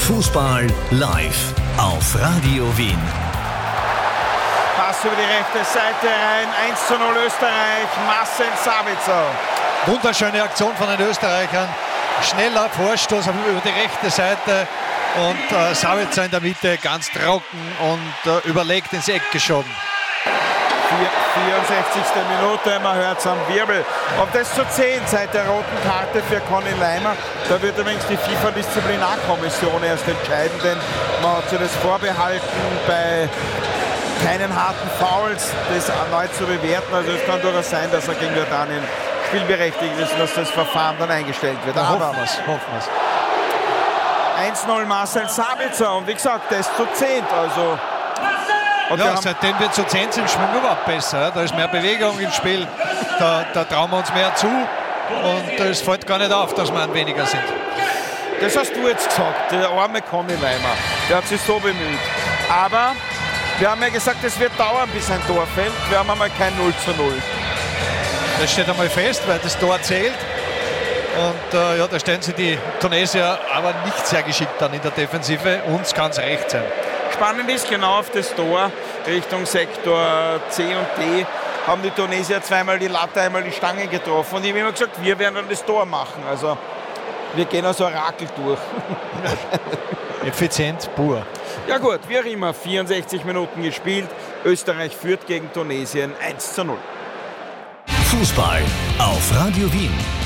Fußball live auf Radio Wien. Pass über die rechte Seite rein, 1:0 Österreich, Marcel Sabitzer. Wunderschöne Aktion von den Österreichern, schneller Vorstoß über die rechte Seite und Sabitzer in der Mitte ganz trocken und überlegt ins Eck geschoben. 64. Minute, man hört es am Wirbel. Ob das zu 10 seit der roten Karte für Conny Leimer, da wird übrigens die FIFA-Disziplinarkommission erst entscheiden, denn man hat sich das vorbehalten, bei keinen harten Fouls das erneut zu bewerten. Also es kann durchaus sein, dass er gegen Jordanien spielberechtigt ist und dass das Verfahren dann eingestellt wird. Aber hoffen wir's. 1:0 Marcel Sabitzer und wie gesagt, das zu 10. Also ja, seitdem wir zu 10 sind, spielen wir überhaupt besser. Da ist mehr Bewegung im Spiel, da trauen wir uns mehr zu und es fällt gar nicht auf, dass wir ein weniger sind. Das hast du jetzt gesagt, der arme Conny Leimer, der hat sich so bemüht. Aber wir haben ja gesagt, es wird dauern, bis ein Tor fällt. Wir haben einmal kein 0:0. Das steht einmal fest, weil das Tor zählt. Und ja, da stellen sich die Tunesier aber nicht sehr geschickt dann in der Defensive. Uns kann es recht sein. Spannend ist, genau auf das Tor Richtung Sektor C und D haben die Tunesier zweimal die Latte, einmal die Stange getroffen. Und ich habe immer gesagt, wir werden dann das Tor machen. Also wir gehen als Orakel durch. Effizient pur. Ja gut, wie auch immer, 64 Minuten gespielt. Österreich führt gegen Tunesien 1:0. Fußball auf Radio Wien.